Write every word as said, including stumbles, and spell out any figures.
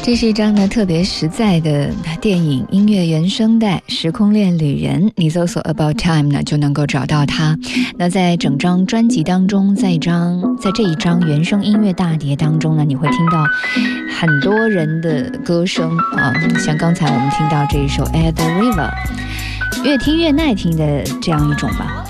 这是一张呢特别实在的电影音乐原声带《时空恋旅人》，你搜索 About Time 呢就能够找到它。那在整张专辑当中，在一张在这一张原声音乐大碟当中呢，你会听到很多人的歌声啊，像刚才我们听到这一首《At the River》，越听越耐听的这样一种吧。